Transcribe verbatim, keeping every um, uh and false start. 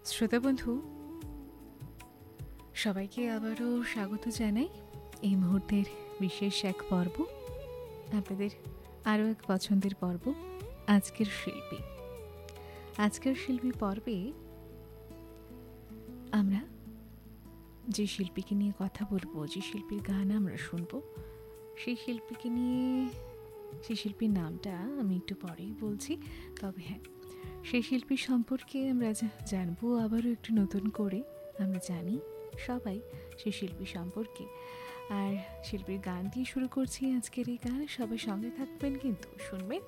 শ্রোতা বন্ধু সবাইকে আবারও স্বাগত জানাই এই মুহূর্তের বিশেষ এক পর্ব, আপনাদের আরও এক পছন্দের পর্ব আজকের শিল্পী। আজকের শিল্পী পর্বে আমরা যে শিল্পীকে নিয়ে কথা বলবো, যে শিল্পীর গান আমরা শুনবো, সেই শিল্পীকে নিয়ে সেই শিল্পীর নামটা আমি একটু পরেই বলছি। তবে হ্যাঁ, সেই শিল্পী সম্পর্কে আমরা জানবো আবারও একটু নতুন করে। আমরা জানি সবাই সেই শিল্পী সম্পর্কে, আর শিল্পীর গান দিয়ে শুরু করছি আজকের এই গান। সবাই সঙ্গে থাকবেন, কিন্তু শুনবেন